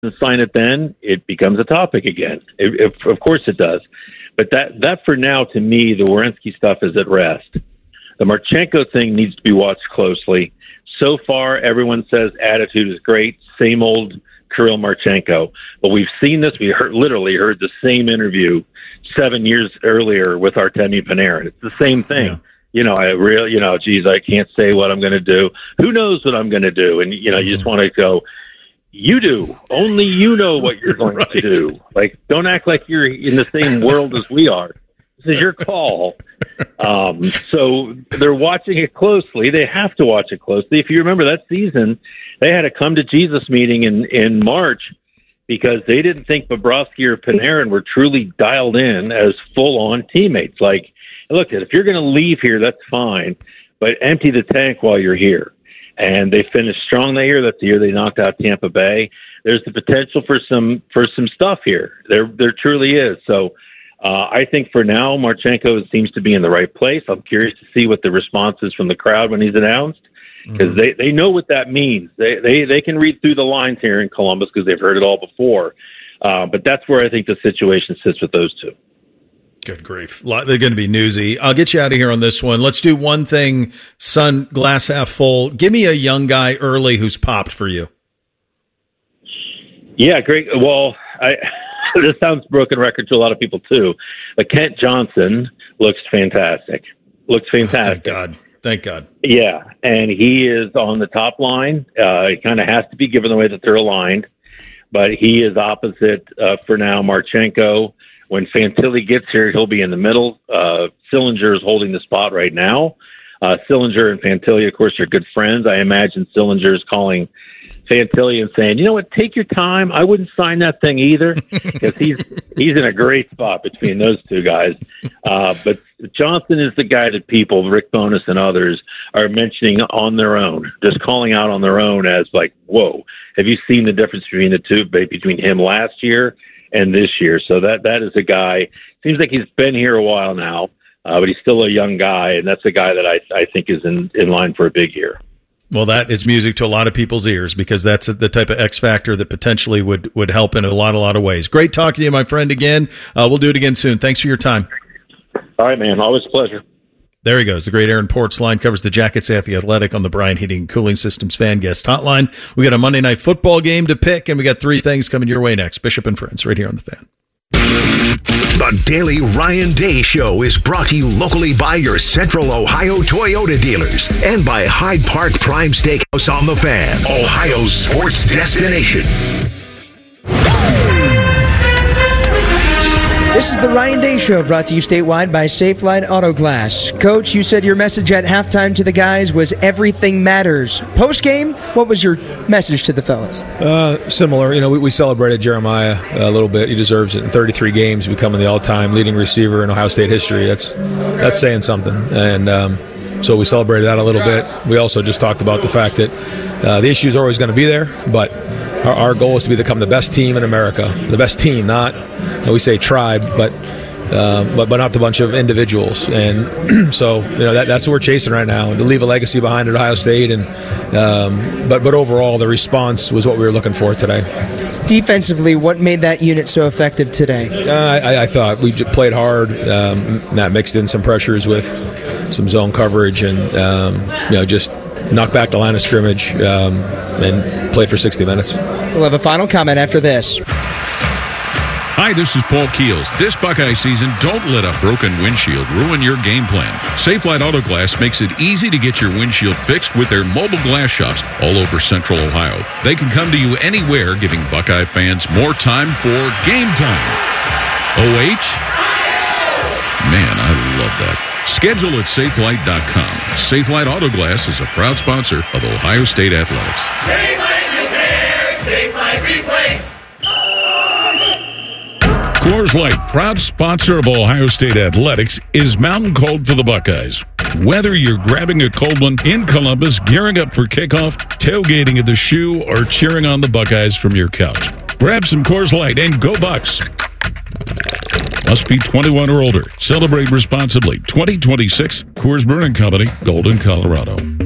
sign it then, it becomes a topic again. Of course it does. But that for now, to me, the Werenski stuff is at rest. The Marchenko thing needs to be watched closely. So far, everyone says attitude is great, same old Kirill Marchenko. But we've seen this. We literally heard the same interview 7 years earlier with Artemi Panarin. It's the same thing. Yeah. Geez, I can't say what I'm going to do. Who knows what I'm going to do? And, you just want to go, you do. Only you know what you're going to do. Like, don't act like you're in the same world as we are. This is your call. So they're watching it closely. They have to watch it closely. If you remember that season, they had a come to Jesus meeting in March because they didn't think Bobrovsky or Panarin were truly dialed in as full-on teammates. Like, look, if you're going to leave here, that's fine, but empty the tank while you're here. And they finished strong that year. That's the year they knocked out Tampa Bay. There's the potential for some stuff here. There truly is. So I think for now, Marchenko seems to be in the right place. I'm curious to see what the response is from the crowd when he's announced, because they know what that means. They can read through the lines here in Columbus because they've heard it all before. But that's where I think the situation sits with those two. Good grief. They're going to be newsy. I'll get you out of here on this one. Let's do one thing, Sun, glass half full. Give me a young guy early who's popped for you. Yeah, great. Well, this sounds broken record to a lot of people too, but Kent Johnson looks fantastic. Thank God. Yeah, and he is on the top line. It kind of has to be given the way that they're aligned, but he is opposite for now Marchenko. When Fantilli gets here, he'll be in the middle. Sillinger is holding the spot right now. Sillinger and Fantilli, of course, are good friends. I imagine Sillinger is calling Fantilli and saying, you know what, take your time. I wouldn't sign that thing either, because he's in a great spot between those two guys. But Johnson is the guy that people, Rick Bowness and others, are mentioning on their own, just calling out on their own as like, whoa, have you seen the difference between the two, between him last year and this year? So that is a guy, seems like he's been here a while now, but he's still a young guy, and that's a guy that I think is in line for a big year. Well, that is music to a lot of people's ears, because that's the type of X factor that potentially would help in a lot of ways. Great talking to you, my friend, again. We'll do it again soon. Thanks for your time. All right, man. Always a pleasure. There he goes. The great Aaron Portzline covers the Jackets at The Athletic on the Bryant Heating and Cooling Systems fan guest hotline. We got a Monday night football game to pick, and we got three things coming your way next. Bishop and Friends, right here on The Fan. The Daily Ryan Day Show is brought to you locally by your Central Ohio Toyota dealers and by Hyde Park Prime Steakhouse on The Fan, Ohio's sports destination. This is the Ryan Day Show, brought to you statewide by Safelite Auto Glass. Coach, you said your message at halftime to the guys was everything matters. Post-game, what was your message to the fellas? Similar. We celebrated Jeremiah a little bit. He deserves it. In 33 games, becoming the all-time leading receiver in Ohio State history. That's saying something. And so we celebrated that a little bit. We also just talked about the fact that the issues are always going to be there, but our goal is to become the best team in America. The best team, not, we say tribe, but not the bunch of individuals. And so, that's what we're chasing right now, to leave a legacy behind at Ohio State. And but overall, the response was what we were looking for today. Defensively, what made that unit so effective today? I thought we played hard. That mixed in some pressures with some zone coverage, and just knocked back the line of scrimmage and played for 60 minutes. We'll have a final comment after this. Hi, this is Paul Keels. This Buckeye season, don't let a broken windshield ruin your game plan. Safelite Auto Glass makes it easy to get your windshield fixed with their mobile glass shops all over Central Ohio. They can come to you anywhere, giving Buckeye fans more time for game time. OH? Man, I love that. Schedule at safelite.com. Safelite Auto Glass is a proud sponsor of Ohio State Athletics. Safelite Repair, Safelite Replace. Coors Light, proud sponsor of Ohio State Athletics, is mountain cold for the Buckeyes. Whether you're grabbing a cold one in Columbus, gearing up for kickoff, tailgating at the Shoe, or cheering on the Buckeyes from your couch, grab some Coors Light and go Bucks. Must be 21 or older. Celebrate responsibly. 2026 Coors Brewing Company, Golden, Colorado.